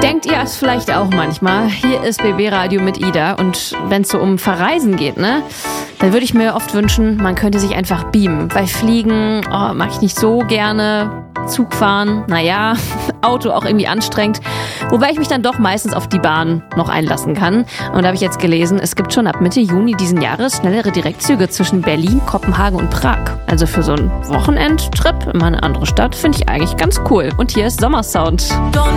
Denkt ihr es vielleicht auch manchmal? Hier ist BB Radio mit Ida und wenn es so um Verreisen geht, ne? Dann würde ich mir oft wünschen, man könnte sich einfach beamen. Bei Fliegen mag ich nicht so gerne. Zug fahren, naja, Auto auch irgendwie anstrengend. Wobei ich mich dann doch meistens auf die Bahn noch einlassen kann. Und da habe ich jetzt gelesen, es gibt schon ab Mitte Juni diesen Jahres schnellere Direktzüge zwischen Berlin, Kopenhagen und Prag. Also für so einen Wochenendtrip in eine andere Stadt finde ich eigentlich ganz cool. Und hier ist Sommersound.